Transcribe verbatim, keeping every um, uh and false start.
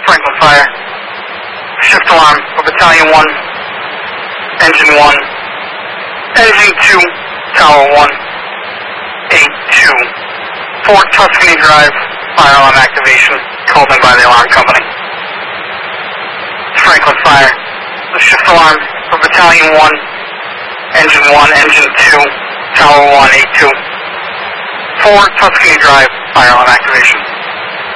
Franklin Fire. Shift alarm for Battalion one, Engine one, Engine two, Tower one, eight two. Fort Tuscany Drive, fire alarm activation, called in by the alarm company. Franklin Fire. Shift alarm for Battalion one, Engine one, Engine two, Tower one, eight two. Fort Tuscany Drive, fire alarm activation.